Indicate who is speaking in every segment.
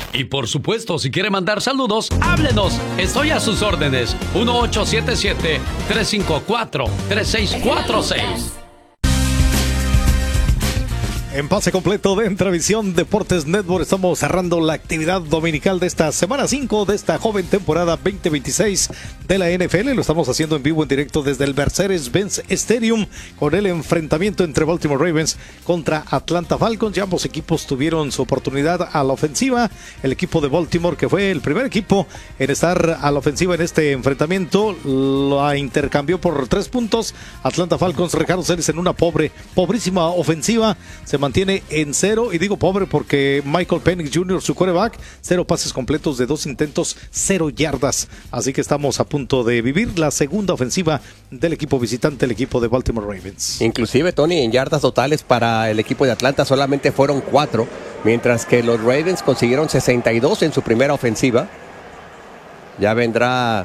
Speaker 1: Y por supuesto, si quiere mandar saludos, háblenos. Estoy a sus órdenes. 1877-354-3646.
Speaker 2: En pase completo de Entravisión Deportes Network estamos cerrando la actividad dominical de esta semana 5 de esta joven temporada 2026 de la NFL. Lo estamos haciendo en vivo, en directo desde el Mercedes-Benz Stadium con el enfrentamiento entre Baltimore Ravens contra Atlanta Falcons. Ya ambos equipos tuvieron su oportunidad a la ofensiva. El equipo de Baltimore, que fue el primer equipo en estar a la ofensiva en este enfrentamiento, la intercambió por 3 puntos. Atlanta Falcons, Ricardo Celis, en una pobrísima ofensiva, se mantiene en 0, y digo pobre porque Michael Penix Jr., su quarterback, 0 pases completos de 2 intentos, 0 yardas. Así que estamos a punto de vivir la segunda ofensiva del equipo visitante, el equipo de Baltimore Ravens.
Speaker 3: Inclusive, Tony, en yardas totales para el equipo de Atlanta solamente fueron 4, mientras que los Ravens consiguieron 62 en su primera ofensiva. Ya vendrá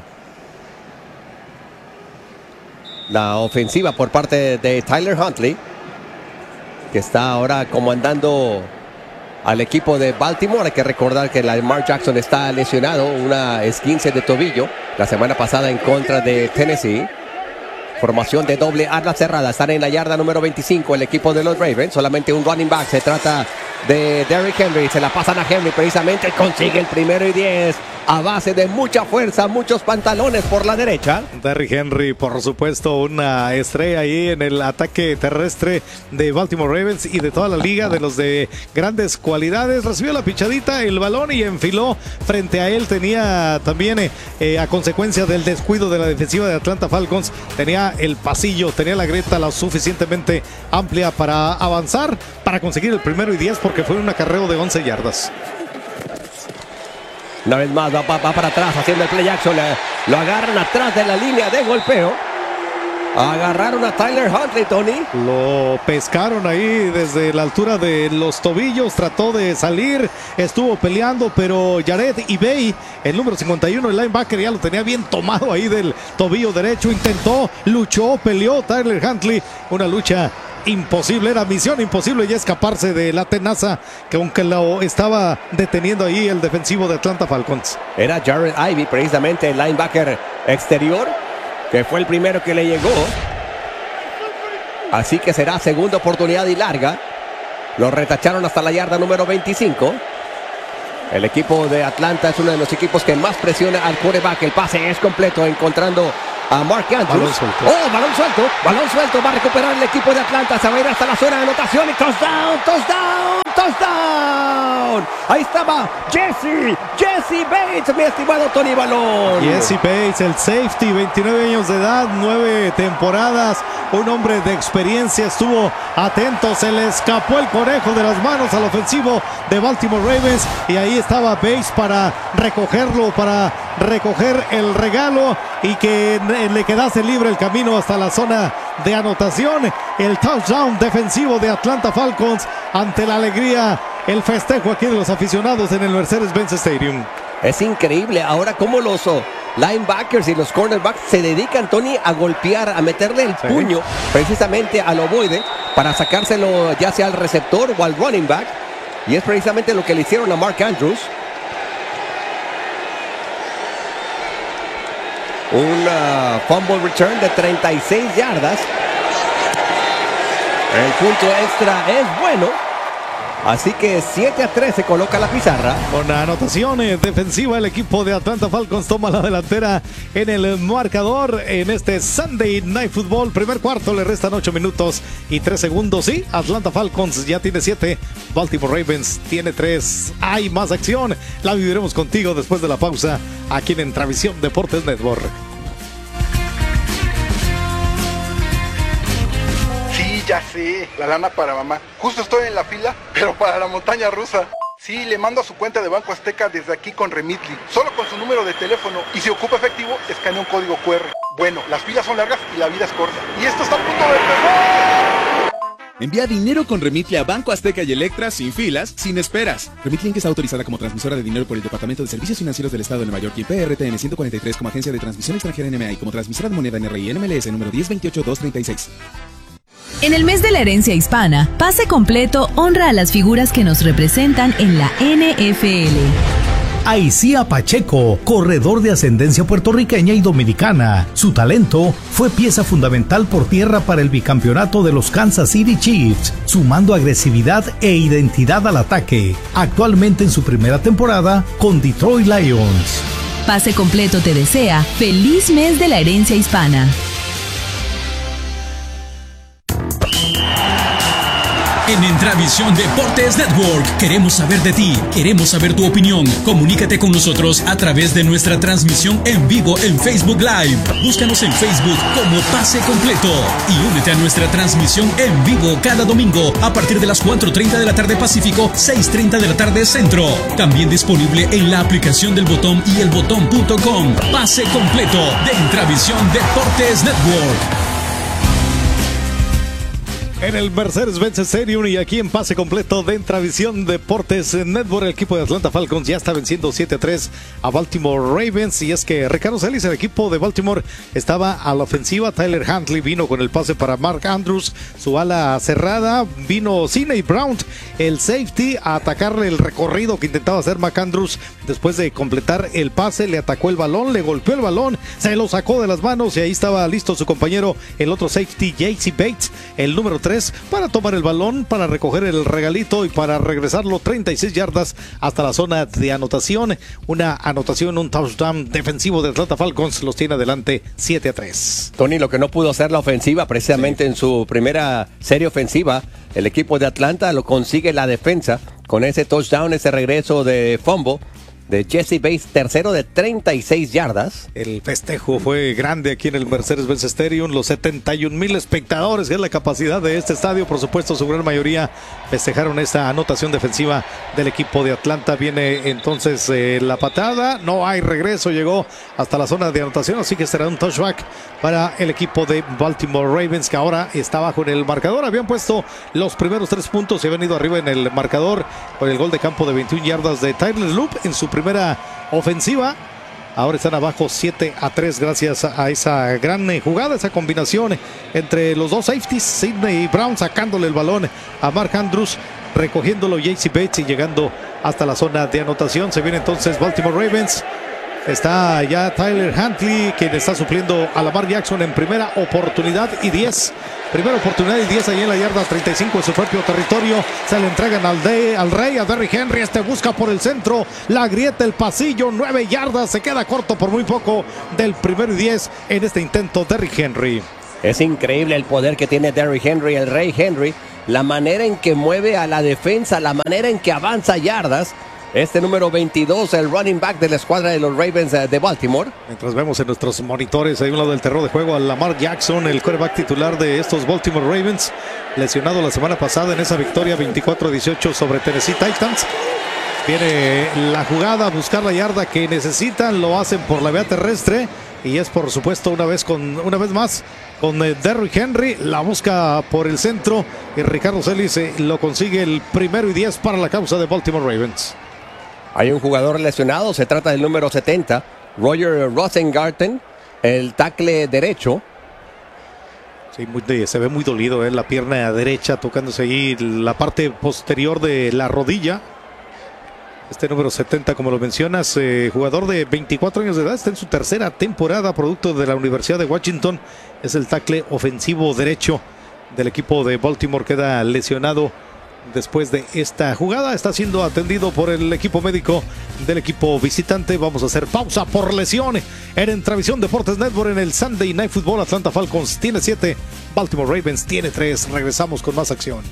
Speaker 3: la ofensiva por parte de Tyler Huntley, que está ahora comandando al equipo de Baltimore. Hay que recordar que Lamar Jackson está lesionado, una esguince de tobillo la semana pasada en contra de Tennessee. Formación de doble ala cerrada, están en la yarda número 25 el equipo de los Ravens, solamente un running back, se trata de Derrick Henry, se la pasan a Henry, precisamente consigue el 1º y 10 a base de mucha fuerza, muchos pantalones por la derecha.
Speaker 2: Derrick Henry, por supuesto, una estrella ahí en el ataque terrestre de Baltimore Ravens y de toda la liga, de los de grandes cualidades. Recibió la pichadita, el balón, y enfiló frente a él. Tenía también, a consecuencia del descuido de la defensiva de Atlanta Falcons, tenía el pasillo, tenía la grieta lo suficientemente amplia para avanzar, para conseguir el 1º y 10, porque fue un acarreo de 11 yardas.
Speaker 3: Una vez más va para atrás haciendo el play action. Lo agarran atrás de la línea de golpeo. Agarraron a Tyler Huntley, Tony.
Speaker 2: Lo pescaron ahí desde la altura de los tobillos. Trató de salir, estuvo peleando, pero Jared Ibey, el número 51, el linebacker, ya lo tenía bien tomado ahí del tobillo derecho. Intentó, luchó, peleó Tyler Huntley. Una lucha imposible, era misión imposible ya escaparse de la tenaza que aunque lo estaba deteniendo ahí el defensivo de Atlanta Falcons.
Speaker 3: Era Jared Ivey, precisamente el linebacker exterior, que fue el primero que le llegó. Así que será segunda oportunidad y larga. Lo retacharon hasta la yarda número 25. El equipo de Atlanta es uno de los equipos que más presiona al quarterback. El pase es completo, encontrando a Mark Andrews. Balón suelto. Va a recuperar el equipo de Atlanta. Se va a ir hasta la zona de anotación y touchdown. Ahí estaba Jesse Bates, mi estimado Tony Balón.
Speaker 2: Jesse Bates, el safety, 29 años de edad, 9 temporadas, un hombre de experiencia, estuvo atento, se le escapó el conejo de las manos al ofensivo de Baltimore Ravens, y ahí estaba Bates para recogerlo, para recoger el regalo y que le quedase libre el camino hasta la zona de anotación. El touchdown defensivo de Atlanta Falcons, ante la alegría, el festejo aquí de los aficionados en el Mercedes-Benz Stadium.
Speaker 3: Es increíble ahora cómo los linebackers y los cornerbacks se dedican, Tony, a golpear, a meterle el puño precisamente al ovoide para sacárselo ya sea al receptor o al running back, y es precisamente lo que le hicieron a Mark Andrews. Un fumble return de 36 yardas. El punto extra es bueno. Así que 7-3 se coloca la pizarra.
Speaker 2: Con anotaciones defensiva, el equipo de Atlanta Falcons toma la delantera en el marcador en este Sunday Night Football. Primer cuarto, le restan 8 minutos y 3 segundos. Sí, Atlanta Falcons ya tiene 7, Baltimore Ravens tiene 3. Hay más acción, la viviremos contigo después de la pausa aquí en Entravisión Deportes Network.
Speaker 4: Ya sé, la lana para mamá. Justo estoy en la fila, pero para la montaña rusa. Sí, le mando a su cuenta de Banco Azteca desde aquí con Remitly. Solo con su número de teléfono. Y si ocupa efectivo, escanea un código QR. Bueno, las filas son largas y la vida es corta. Y esto está a punto de empezar.
Speaker 5: Envía dinero con Remitly a Banco Azteca y Electra sin filas, sin esperas. Remitly Inc. está autorizada como transmisora de dinero por el Departamento de Servicios Financieros del Estado de Nueva York y PRTN 143 como agencia de transmisión extranjera NMA y como transmisora de moneda NRI NMLS número 1028236.
Speaker 6: En el mes de la herencia hispana, Pase Completo honra a las figuras que nos representan en la NFL.
Speaker 7: Aicía Pacheco, corredor de ascendencia puertorriqueña y dominicana. Su talento fue pieza fundamental por tierra para el bicampeonato de los Kansas City Chiefs, sumando agresividad e identidad al ataque. Actualmente en su primera temporada con Detroit Lions.
Speaker 6: Pase Completo te desea feliz mes de la herencia hispana.
Speaker 8: En Entravisión Deportes Network queremos saber de ti, queremos saber tu opinión. Comunícate con nosotros a través de nuestra transmisión en vivo en Facebook Live. Búscanos en Facebook como Pase Completo y únete a nuestra transmisión en vivo cada domingo a partir de las 4:30 de la tarde Pacífico, 6:30 de la tarde Centro. También disponible en la aplicación del Botón y elbotón.com. Pase Completo de Entravisión Deportes Network.
Speaker 2: En el Mercedes-Benz Stadium y aquí en Pase Completo de Entravisión Deportes Network, el equipo de Atlanta Falcons ya está venciendo 7-3 a Baltimore Ravens. Y es que Ricardo Celis, el equipo de Baltimore, estaba a la ofensiva. Tyler Huntley vino con el pase para Mark Andrews, su ala cerrada. Vino Sidney Brown, el safety, a atacarle el recorrido que intentaba hacer Mark Andrews. Después de completar el pase, le atacó el balón, le golpeó el balón, se lo sacó de las manos y ahí estaba listo su compañero, el otro safety, J.C. Bates, el número 3, para tomar el balón, para recoger el regalito y para regresarlo 36 yardas hasta la zona de anotación. Una anotación, un touchdown defensivo de Atlanta Falcons los tiene adelante 7-3.
Speaker 3: Tony, lo que no pudo hacer la ofensiva precisamente en su primera serie ofensiva, el equipo de Atlanta lo consigue la defensa con ese touchdown, ese regreso de fumble de Jessie Bates, tercero de 36 yardas.
Speaker 2: El festejo fue grande aquí en el Mercedes-Benz Stadium. Los 71,000 espectadores, que es la capacidad de este estadio, por supuesto, su gran mayoría festejaron esta anotación defensiva del equipo de Atlanta. Viene entonces la patada, no hay regreso, llegó hasta la zona de anotación, así que será un touchback para el equipo de Baltimore Ravens, que ahora está bajo en el marcador. Habían puesto los primeros 3 puntos y habían ido arriba en el marcador con el gol de campo de 21 yardas de Tyler Loop en su primera ofensiva. Ahora están abajo 7-3 gracias a esa gran jugada, esa combinación entre los dos safeties, Sidney Brown sacándole el balón a Mark Andrews, recogiéndolo J.C. Bates y llegando hasta la zona de anotación. Se viene entonces Baltimore Ravens. Está ya Tyler Huntley, quien está supliendo a Lamar Jackson en primera oportunidad y 10. Primera oportunidad y 10 ahí en la yarda 35 de su propio territorio. Se le entregan al rey, a Derrick Henry. Este busca por el centro, la grieta, el pasillo, 9 yardas. Se queda corto por muy poco del primero y 10 en este intento Derrick Henry.
Speaker 3: Es increíble el poder que tiene Derrick Henry, el rey Henry. La manera en que mueve a la defensa, la manera en que avanza yardas. Este número 22, el running back de la escuadra de los Ravens de Baltimore.
Speaker 2: Mientras vemos en nuestros monitores, ahí a un lado del terreno de juego, a Lamar Jackson, el quarterback titular de estos Baltimore Ravens, lesionado la semana pasada en esa victoria 24-18 sobre Tennessee Titans. Viene la jugada a buscar la yarda que necesitan, lo hacen por la vía terrestre y es por supuesto una vez más con Derrick Henry, la busca por el centro y Ricardo Celis lo consigue el primero y 10 para la causa de Baltimore Ravens.
Speaker 3: Hay un jugador lesionado, se trata del número 70, Roger Rosengarten, el tackle derecho.
Speaker 2: Sí, se ve muy dolido, la pierna derecha tocándose ahí la parte posterior de la rodilla. Este número 70, como lo mencionas, jugador de 24 años de edad, está en su tercera temporada, producto de la Universidad de Washington. Es el tackle ofensivo derecho del equipo de Baltimore, queda lesionado después de esta jugada. Está siendo atendido por el equipo médico del equipo visitante. Vamos a hacer pausa por lesión en Entravisión Deportes Network en el Sunday Night Football. Atlanta Falcons tiene 7, Baltimore Ravens tiene 3. Regresamos con más acción.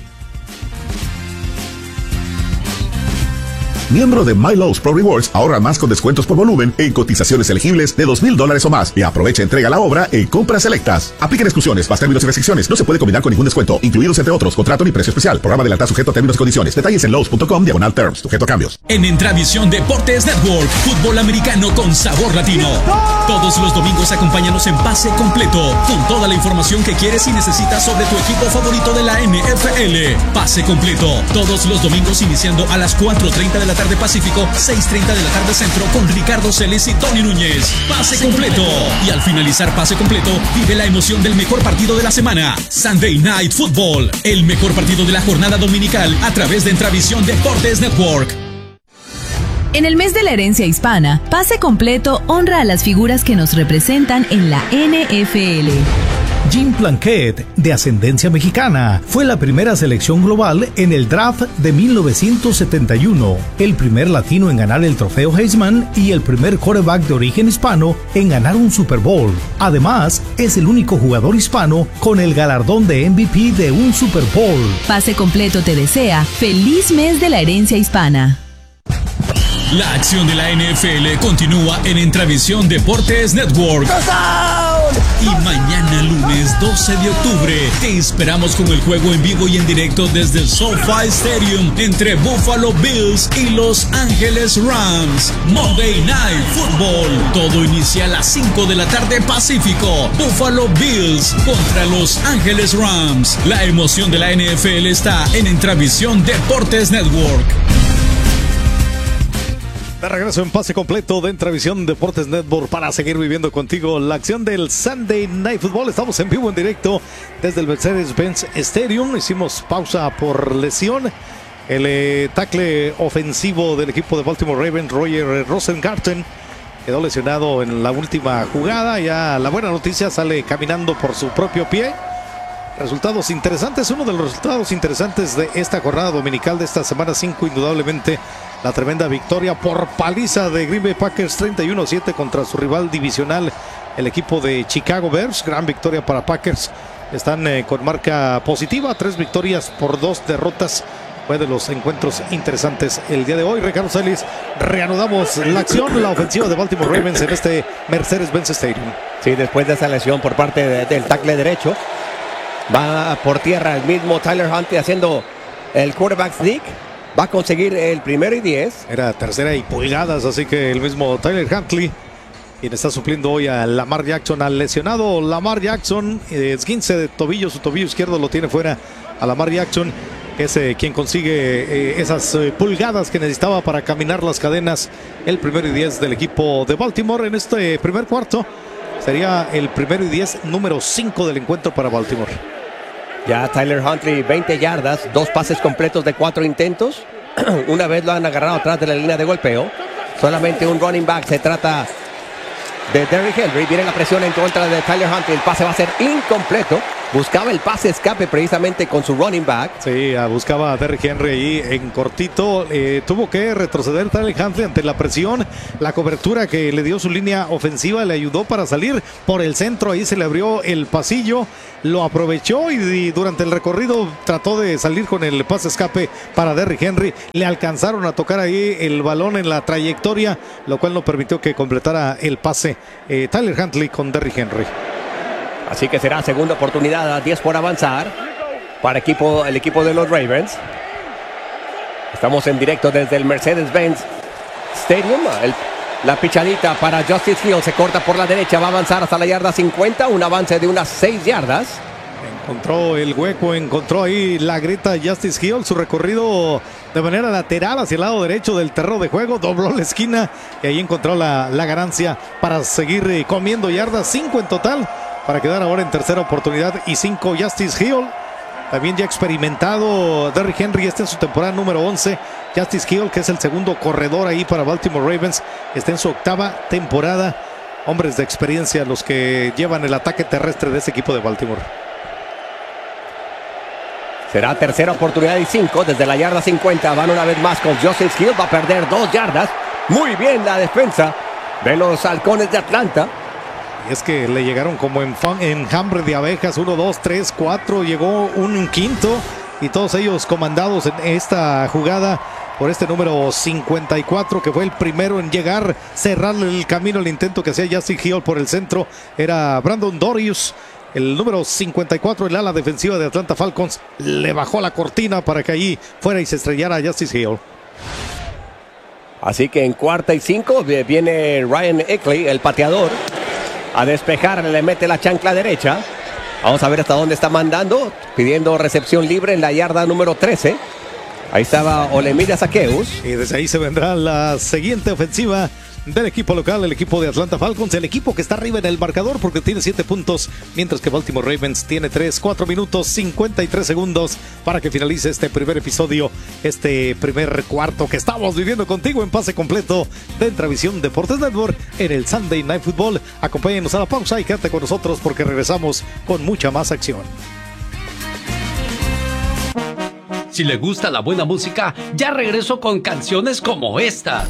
Speaker 9: Miembro de MyLowe's Pro Rewards, ahorra más con descuentos por volumen en cotizaciones elegibles de $2,000 o más y aprovecha entrega a la obra en compras selectas. Apliquen exclusiones, más términos y restricciones. No se puede combinar con ningún descuento, incluidos entre otros contrato ni precio especial. Programa de lealtad sujeto a términos y condiciones. Detalles en lowes.com/terms, sujeto a cambios.
Speaker 8: En Entravisión Deportes Network, fútbol americano con sabor latino. Todos los domingos acompáñanos en Pase Completo, con toda la información que quieres y necesitas sobre tu equipo favorito de la NFL. Pase Completo, todos los domingos iniciando a las 4:30 de la tarde tarde Pacífico, 6:30 de la tarde Centro, con Ricardo Celis y Tony Núñez. Pase completo. Y al finalizar Pase completo, vive la emoción del mejor partido de la semana. Sunday Night Football, el mejor partido de la jornada dominical a través de Entravisión Deportes Network.
Speaker 6: En el mes de la herencia hispana, Pase completo honra a las figuras que nos representan en la NFL.
Speaker 7: Jim Plunkett, de ascendencia mexicana, fue la primera selección global en el draft de 1971, el primer latino en ganar el trofeo Heisman y el primer quarterback de origen hispano en ganar un Super Bowl. Además, es el único jugador hispano con el galardón de MVP de un Super Bowl.
Speaker 6: Pase completo te desea feliz mes de la herencia hispana.
Speaker 8: La acción de la NFL continúa en Entravisión Deportes Network. Y mañana lunes 12 de octubre te esperamos con el juego en vivo y en directo desde el SoFi Stadium entre Buffalo Bills y Los Ángeles Rams. Monday Night Football. Todo inicia a las 5 de la tarde Pacífico. Buffalo Bills contra Los Ángeles Rams. La emoción de la NFL está en Entravisión Deportes Network.
Speaker 2: De regreso en Pase completo de Entravisión Deportes Network para seguir viviendo contigo la acción del Sunday Night Football. Estamos en vivo, en directo desde el Mercedes-Benz Stadium. Hicimos pausa por lesión. El tackle ofensivo del equipo de Baltimore Ravens, Roger Rosengarten, quedó lesionado en la última jugada. Ya la buena noticia, sale caminando por su propio pie. Resultados interesantes, uno de los resultados interesantes de esta jornada dominical de esta semana 5, indudablemente la tremenda victoria por paliza de Green Bay Packers 31-7 contra su rival divisional, el equipo de Chicago Bears. Gran victoria para Packers, están con marca positiva, 3 victorias por 2 derrotas. Fue de los encuentros interesantes el día de hoy. Ricardo Celis, reanudamos la acción, la ofensiva de Baltimore Ravens en este Mercedes-Benz Stadium.
Speaker 3: Sí, después de esa lesión por parte del tackle derecho, va por tierra el mismo Tyler Huntley haciendo el quarterback sneak. Va a conseguir el 1st y 10.
Speaker 2: Era 3rd y pulgadas, así que el mismo Tyler Huntley, quien está supliendo hoy a Lamar Jackson, al lesionado Lamar Jackson, esguince de tobillo, su tobillo izquierdo lo tiene fuera a Lamar Jackson, que es quien consigue esas pulgadas que necesitaba para caminar las cadenas. El 1st y 10 del equipo de Baltimore en este primer cuarto. Sería el 1st y 10, número 5 del encuentro para Baltimore.
Speaker 3: Ya Tyler Huntley, 20 yardas, 2 pases completos de 4 intentos. Una vez lo han agarrado atrás de la línea de golpeo. Solamente un running back, se trata de Derrick Henry. Viene la presión en contra de Tyler Huntley. El pase va a ser incompleto. Buscaba el pase escape precisamente con su running back.
Speaker 2: Sí, buscaba a Derrick Henry ahí en cortito. Tuvo que retroceder Tyler Huntley ante la presión. La cobertura que le dio su línea ofensiva le ayudó para salir por el centro. Ahí se le abrió el pasillo. Lo aprovechó y durante el recorrido trató de salir con el pase escape para Derrick Henry. Le alcanzaron a tocar ahí el balón en la trayectoria, lo cual no permitió que completara el pase Tyler Huntley con Derrick Henry.
Speaker 3: Así que será segunda oportunidad a 10 por avanzar para el equipo de los Ravens. Estamos en directo desde el Mercedes-Benz Stadium. La pichadita para Justice Hill, se corta por la derecha, va a avanzar hasta la yarda 50, un avance de unas 6 yardas.
Speaker 2: Encontró el hueco, encontró ahí la grita Justice Hill, su recorrido de manera lateral hacia el lado derecho del terreno de juego, dobló la esquina y ahí encontró la ganancia para seguir comiendo yardas, 5 en total, para quedar ahora en tercera oportunidad y 5 Justice Hill. También ya experimentado Derrick Henry, en su temporada número 11. Justice Hill, que es el segundo corredor ahí para Baltimore Ravens, está en su 8ª temporada. Hombres de experiencia los que llevan el ataque terrestre de ese equipo de Baltimore.
Speaker 3: Será tercera oportunidad y 5 desde la yarda 50. Van una vez más con Justice Hill, va a perder 2 yardas. Muy bien la defensa de los Halcones de Atlanta.
Speaker 2: Y es que le llegaron como enjambre de abejas, 1, 2, 3, 4, llegó un quinto y todos ellos comandados en esta jugada por este número 54, que fue el primero en llegar, cerrarle el camino al intento que hacía Justice Hill por el centro, era Brandon Dorius. El número 54, el ala defensiva de Atlanta Falcons, le bajó la cortina para que allí fuera y se estrellara Justice Hill.
Speaker 3: Así que en 4ª y 5 viene Ryan Eckley, el pateador, a despejar, le mete la chancla derecha. Vamos a ver hasta dónde está mandando, pidiendo recepción libre en la yarda número 13. Ahí estaba Olemira Zaccheaus.
Speaker 2: Y desde ahí se vendrá la siguiente ofensiva del equipo local, el equipo de Atlanta Falcons, el equipo que está arriba en el marcador porque tiene 7 puntos, mientras que Baltimore Ravens tiene 3, 4 minutos, 53 segundos para que finalice este primer episodio, este primer cuarto que estamos viviendo contigo en pase completo de Entravisión Deportes Network en el Sunday Night Football. Acompáñenos a la pausa y quédate con nosotros porque regresamos con mucha más acción.
Speaker 1: Si le gusta la buena música, ya regreso con canciones como esta.